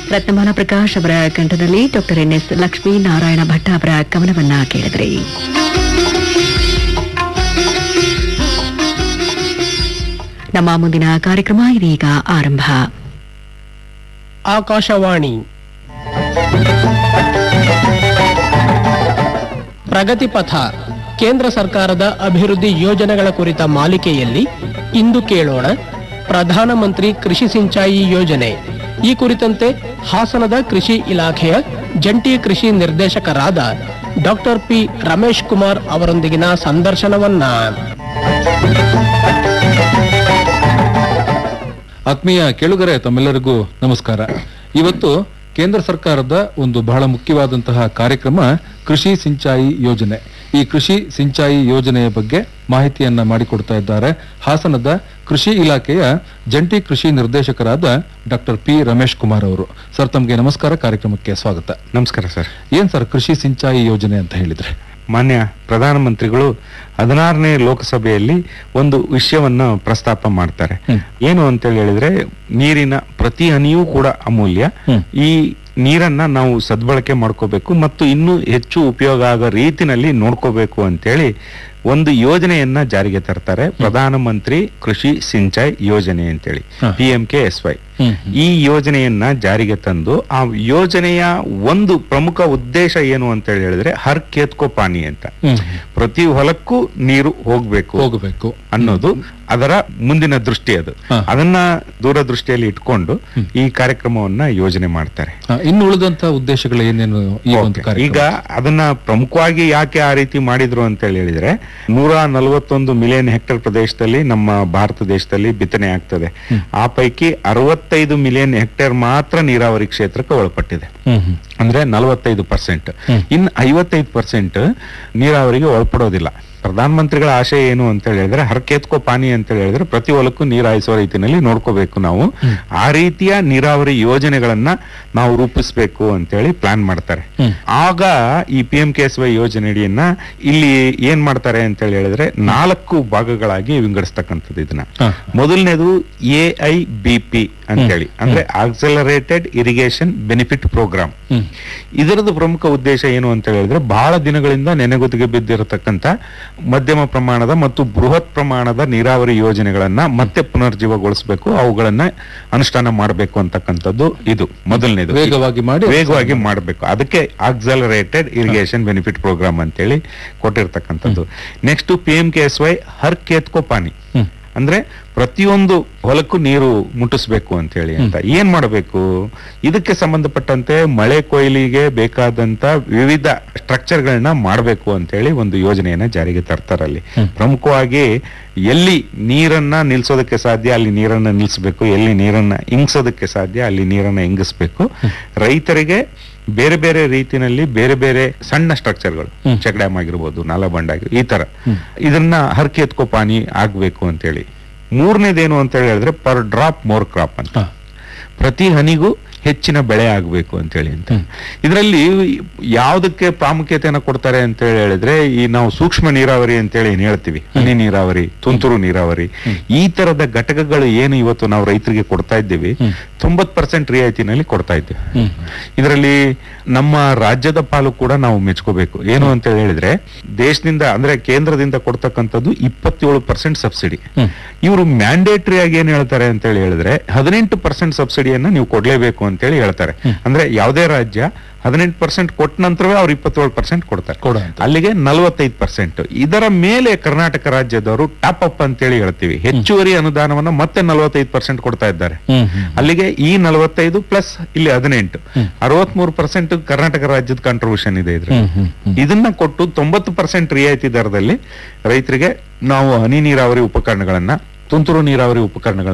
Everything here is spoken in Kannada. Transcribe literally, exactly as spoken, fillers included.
ರತ್ನಮಾಲಾ ಪ್ರಕಾಶ್ ಅವರ ಕಂಠದಲ್ಲಿ doctor N S Lakshminarayana Bhat ಅವರ ಕವನವನ್ನ ಕೇಳಿದ್ರಿ. ನಮ್ಮ ಮುಂದಿನ ಕಾರ್ಯಕ್ರಮ ಇದೀಗ ಆರಂಭ. ಆಕಾಶವಾಣಿ ಪ್ರಗತಿ ಪಥ ಕೇಂದ್ರ ಸರ್ಕಾರದ ಅಭಿವೃದ್ಧಿ ಯೋಜನೆಗಳ ಕುರಿತ ಮಾಲಿಕೆಯಲ್ಲಿ ಇಂದು ಕೇಳೋಣ ಪ್ರಧಾನಮಂತ್ರಿ ಕೃಷಿ ಸಿಂಚಾಯಿ ಯೋಜನೆ. ಈ ಕುರಿತಂತೆ ಹಾಸನದ ಕೃಷಿ ಇಲಾಖೆಯ ಜಂಟಿ ಕೃಷಿ ನಿರ್ದೇಶಕರಾದ ಡಾಕ್ಟರ್ ಪಿ ರಮೇಶ್ ಕುಮಾರ್ ಅವರೊಂದಿಗಿನ ಸಂದರ್ಶನವನ್ನ. ಆತ್ಮೀಯ ಕೇಳುಗರೆ, ತಮ್ಮೆಲ್ಲರಿಗೂ ನಮಸ್ಕಾರ. ಇವತ್ತು ಕೇಂದ್ರ ಸರ್ಕಾರದ ಒಂದು ಬಹಳ ಮುಖ್ಯವಾದಂತಹ ಕಾರ್ಯಕ್ರಮ ಕೃಷಿ ಸಿಂಚಾಯಿ ಯೋಜನೆ. ಈ ಕೃಷಿ ಸಿಂಚಾಯಿ ಯೋಜನೆಯ ಬಗ್ಗೆ ಮಾಹಿತಿಯನ್ನ ಮಾಡಿಕೊಡ್ತಾ ಇದ್ದಾರೆ ಹಾಸನದ ಕೃಷಿ ಇಲಾಖೆಯ ಜಂಟಿ ಕೃಷಿ ನಿರ್ದೇಶಕರಾದ ಡಾಕ್ಟರ್ ಪಿ ರಮೇಶ್ ಕುಮಾರ್ ಅವರು. ಸರ್, ತಮಗೆ ನಮಸ್ಕಾರ, ಕಾರ್ಯಕ್ರಮಕ್ಕೆ ಸ್ವಾಗತ. ನಮಸ್ಕಾರ ಸರ್. ಏನ್ ಸರ್ ಕೃಷಿ ಸಿಂಚಾಯಿ ಯೋಜನೆ ಅಂತ ಹೇಳಿದ್ರೆ? ಮಾನ್ಯ ಪ್ರಧಾನಮಂತ್ರಿಗಳು ಹದಿನಾರನೇ ಲೋಕಸಭೆಯಲ್ಲಿ ಒಂದು ವಿಷಯವನ್ನ ಪ್ರಸ್ತಾಪ ಮಾಡ್ತಾರೆ. ಏನು ಅಂತ ಹೇಳಿದ್ರೆ, ನೀರಿನ ಪ್ರತಿ ಹನಿಯೂ ಕೂಡ ಅಮೂಲ್ಯ. ಈ ನೀರನ್ನ ನಾವು ಸದ್ಬಳಕೆ ಮಾಡ್ಕೋಬೇಕು ಮತ್ತು ಇನ್ನೂ ಹೆಚ್ಚು ಉಪಯೋಗ ಆಗೋ ರೀತಿನಲ್ಲಿ ನೋಡ್ಕೋಬೇಕು ಅಂತೇಳಿ ಒಂದು ಯೋಜನೆಯನ್ನ ಜಾರಿಗೆ ತರ್ತಾರೆ. ಪ್ರಧಾನಮಂತ್ರಿ ಕೃಷಿ ಸಿಂಚಾಯಿ ಯೋಜನೆ ಅಂತೇಳಿ, P M K S Y. ಈ ಯೋಜನೆಯನ್ನ ಜಾರಿಗೆ ತಂದು ಆ ಯೋಜನೆಯ ಒಂದು ಪ್ರಮುಖ ಉದ್ದೇಶ ಏನು ಅಂತ ಹೇಳಿದ್ರೆ ಹರ್ ಖೇತ್ಕೋ ಪಾನಿ ಅಂತ, ಪ್ರತಿ ಹೊಲಕ್ಕೂ ನೀರು ಹೋಗ್ಬೇಕು ಹೋಗಬೇಕು ಅನ್ನೋದು ಅದರ ಮುಂದಿನ ದೃಷ್ಟಿ. ಅದು ಅದನ್ನ ದೂರದೃಷ್ಟಿಯಲ್ಲಿ ಇಟ್ಕೊಂಡು ಈ ಕಾರ್ಯಕ್ರಮವನ್ನ ಯೋಜನೆ ಮಾಡ್ತಾರೆ. ಇನ್ನು ಉಳಿದಂತ ಉದ್ದೇಶಗಳು ಏನೇನು? ಈಗ ಅದನ್ನ ಪ್ರಮುಖವಾಗಿ ಯಾಕೆ ಆ ರೀತಿ ಮಾಡಿದ್ರು ಅಂತ ಹೇಳಿದ್ರೆ, ನೂರ ನಲವತ್ತೊಂದು ಮಿಲಿಯನ್ ಹೆಕ್ಟೇರ್ ಪ್ರದೇಶದಲ್ಲಿ ನಮ್ಮ ಭಾರತ ದೇಶದಲ್ಲಿ ಬಿತ್ತನೆ ಆಗ್ತದೆ. ಆ ಪೈಕಿ ಅರವತ್ತೈದು ಮಿಲಿಯನ್ ಹೆಕ್ಟೇರ್ ಮಾತ್ರ ನೀರಾವರಿ ಕ್ಷೇತ್ರಕ್ಕೆ ಒಳಪಟ್ಟಿದೆ. ಅಂದ್ರೆ ನಲವತ್ತೈದು ಪರ್ಸೆಂಟ್. ಇನ್ ಐವತ್ತೈದು ಪರ್ಸೆಂಟ್ ನೀರಾವರಿಗೆ ಒಳಪಡೋದಿಲ್ಲ. ಪ್ರಧಾನಮಂತ್ರಿಗಳ ಆಶಯ ಏನು ಅಂತ ಹೇಳಿದ್ರೆ ಹರ್ ಖೇತ್ಕೋ ಪಾನಿ ಅಂತ ಹೇಳಿದ್ರೆ ಪ್ರತಿ ಹೊಲಕ್ಕೂ ನೀರು ಹಾಯಿಸುವ ರೀತಿಯಲ್ಲಿ ನೋಡ್ಕೋಬೇಕು ನಾವು. ಆ ರೀತಿಯ ನೀರಾವರಿ ಯೋಜನೆಗಳನ್ನ ನಾವು ರೂಪಿಸಬೇಕು ಅಂತ ಹೇಳಿ ಪ್ಲಾನ್ ಮಾಡ್ತಾರೆ. ಆಗ ಈ P M K S Y ಯೋಜನೆಯನ್ನ ಇಲ್ಲಿ ಏನ್ ಮಾಡ್ತಾರೆ ಅಂತ ಹೇಳಿ ಹೇಳಿದ್ರೆ ನಾಲ್ಕು ಭಾಗಗಳಾಗಿ ವಿಂಗಡಿಸ್ತಕ್ಕಂಥದ್ದು ಇದನ್ನ. ಮೊದಲನೇದು ಎ ಐ ಬಿ ಪಿ ಅಂತೇಳಿ, ಅಂದ್ರೆ ಆಕ್ಸಲರೇಟೆಡ್ ಇರಿಗೇಷನ್ ಬೆನಿಫಿಟ್ ಪ್ರೋಗ್ರಾಮ್. ಇದರದ್ದು ಪ್ರಮುಖ ಉದ್ದೇಶ ಏನು ಅಂತ ಹೇಳಿದ್ರೆ, ಬಹಳ ದಿನಗಳಿಂದ ನೆನೆಗುದಿಗೆ ಬಿದ್ದಿರತಕ್ಕಂತ ಮಧ್ಯಮ ಪ್ರಮಾಣದ ಮತ್ತು ಬೃಹತ್ ಪ್ರಮಾಣದ ನೀರಾವರಿ ಯೋಜನೆಗಳನ್ನ ಮತ್ತೆ ಪುನರ್ಜೀವಗೊಳಿಸಬೇಕು, ಅವುಗಳನ್ನ ಅನುಷ್ಠಾನ ಮಾಡಬೇಕು ಅಂತಕ್ಕಂಥದ್ದು ಇದು ಮೊದಲನೇದು. ವೇಗವಾಗಿ ಮಾಡಿ ವೇಗವಾಗಿ ಮಾಡಬೇಕು. ಅದಕ್ಕೆ ಆಕ್ಸಲರೇಟೆಡ್ ಇರಿಗೇಷನ್ ಬೆನಿಫಿಟ್ ಪ್ರೋಗ್ರಾಮ್ ಅಂತೇಳಿ ಕೊಟ್ಟಿರ್ತಕ್ಕಂಥದ್ದು. Next P M K S Y ಹರ್ ಖೇತ್ಕೋ ಪಾನಿ, ಅಂದ್ರೆ ಪ್ರತಿಯೊಂದು ಹೊಲಕ್ಕೂ ನೀರು ಮುಟ್ಟಿಸ್ಬೇಕು ಅಂತ ಹೇಳಿ ಅಂತ. ಏನ್ ಮಾಡಬೇಕು? ಇದಕ್ಕೆ ಸಂಬಂಧಪಟ್ಟಂತೆ ಮಳೆ ಕೊಯ್ಲಿಗೆ ಬೇಕಾದಂತ ವಿವಿಧ ಸ್ಟ್ರಕ್ಚರ್ ಗಳನ್ನ ಮಾಡಬೇಕು ಅಂತ ಹೇಳಿ ಒಂದು ಯೋಜನೆಯನ್ನ ಜಾರಿಗೆ ತರ್ತಾರಲ್ಲಿ. ಪ್ರಮುಖವಾಗಿ ಎಲ್ಲಿ ನೀರನ್ನ ನಿಲ್ಸೋದಕ್ಕೆ ಸಾಧ್ಯ ಅಲ್ಲಿ ನೀರನ್ನ ನಿಲ್ಸ್ಬೇಕು, ಎಲ್ಲಿ ನೀರನ್ನ ಇಂಗಿಸೋದಕ್ಕೆ ಸಾಧ್ಯ ಅಲ್ಲಿ ನೀರನ್ನ ಇಂಗಿಸ್ಬೇಕು. ರೈತರಿಗೆ ಬೇರೆ ಬೇರೆ ರೀತಿನಲ್ಲಿ ಬೇರೆ ಬೇರೆ ಸಣ್ಣ ಸ್ಟ್ರಕ್ಚರ್ಗಳು, ಚೆಕ್ ಡ್ಯಾಮ್ ಆಗಿರ್ಬೋದು, ನಾಲಾ ಬಂಡ್ ಆಗಿರ್ಬೋದು, ಈ ತರ ಇದನ್ನ ಹರ್ ಖೇತ್ಕೋ ಪಾನಿ ಆಗ್ಬೇಕು ಅಂತ ಹೇಳಿ. ಮೂರನೇದೇನು ಅಂತ ಹೇಳಿದ್ರೆ ಪರ್ ಡ್ರಾಪ್ ಮೋರ್ ಕ್ರಾಪ್ ಅಂತ, ಪ್ರತಿ ಹನಿಗೂ ಹೆಚ್ಚಿನ ಬೆಳೆ ಆಗ್ಬೇಕು ಅಂತ ಹೇಳಿ ಅಂತ. ಇದರಲ್ಲಿ ಯಾವುದಕ್ಕೆ ಪ್ರಾಮುಖ್ಯತೆಯನ್ನ ಕೊಡ್ತಾರೆ ಅಂತ ಹೇಳಿದ್ರೆ, ಈ ನಾವು ಸೂಕ್ಷ್ಮ ನೀರಾವರಿ ಅಂತ ಹೇಳಿ ಏನ್ ಹೇಳ್ತೀವಿ, ಹನಿ ನೀರಾವರಿ, ತುಂತುರು ನೀರಾವರಿ, ಈ ತರದ ಘಟಕಗಳು ಏನು ಇವತ್ತು ನಾವು ರೈತರಿಗೆ ಕೊಡ್ತಾ ಇದ್ದೀವಿ, ತೊಂಬತ್ ಪರ್ಸೆಂಟ್ ರಿಯಾಯಿತಿನಲ್ಲಿ ಕೊಡ್ತಾ ಇದ್ದೀವಿ. ಇದರಲ್ಲಿ ನಮ್ಮ ರಾಜ್ಯದ ಪಾಲು ಕೂಡ ನಾವು ಮೆಚ್ಕೋಬೇಕು. ಏನು ಅಂತ ಹೇಳಿದ್ರೆ, ದೇಶದಿಂದ ಅಂದ್ರೆ ಕೇಂದ್ರದಿಂದ ಕೊಡ್ತಕ್ಕಂಥದ್ದು ಇಪ್ಪತ್ತೇಳು ಪರ್ಸೆಂಟ್ ಸಬ್ಸಿಡಿ. ಇವರು ಮ್ಯಾಂಡೇಟರಿ ಆಗಿ ಏನ್ ಹೇಳ್ತಾರೆ ಅಂತ ಹೇಳಿ ಹೇಳಿದ್ರೆ ಹದಿನೆಂಟು ಪರ್ಸೆಂಟ್ ಸಬ್ಸಿಡಿಯನ್ನ ನೀವು ಕೊಡ್ಲೇಬೇಕು ಅಂತ ಹೇಳಿ ಹೇಳ್ತಾರೆ. ಅಂದ್ರೆ ಯಾವುದೇ ರಾಜ್ಯ ಹದಿನೆಂಟು ಪರ್ಸೆಂಟ್ ಕೊಟ್ಟ ನಂತರವೇ ಅವ್ರು ಇಪ್ಪತ್ತೇಳು ಪರ್ಸೆಂಟ್ ಕೊಡ್ತಾರೆ. ಅಲ್ಲಿಗೆ ನಲವತ್ತೈದು ಪರ್ಸೆಂಟ್. ಇದರ ಮೇಲೆ ಕರ್ನಾಟಕ ರಾಜ್ಯದವರು ಟಾಪ್ ಅಪ್ ಅಂತೇಳಿ ಹೇಳ್ತೀವಿ, ಹೆಚ್ಚುವರಿ ಅನುದಾನವನ್ನ ಮತ್ತೆ ನಲವತ್ತೈದು ಪರ್ಸೆಂಟ್ ಕೊಡ್ತಾ ಇದ್ದಾರೆ. ಅಲ್ಲಿಗೆ ಈ ನಲವತ್ತೈದು ಪ್ಲಸ್ ಇಲ್ಲಿ ಹದಿನೆಂಟು, ಅರವತ್ಮೂರು ಪರ್ಸೆಂಟ್ ಕರ್ನಾಟಕ ರಾಜ್ಯದ ಕಾಂಟ್ರಿಬ್ಯೂಷನ್ ಇದೆ ಇದ್ರ. ಇದನ್ನ ಕೊಟ್ಟು ತೊಂಬತ್ತು ಪರ್ಸೆಂಟ್ ರಿಯಾಯಿತಿ ದರದಲ್ಲಿ ರೈತರಿಗೆ ನಾವು ಹನಿ ನೀರಾವರಿ ಉಪಕರಣಗಳನ್ನ, ತುಂತುರು ನೀರಾವರಿ ಉಪಕರಣಗಳನ್ನ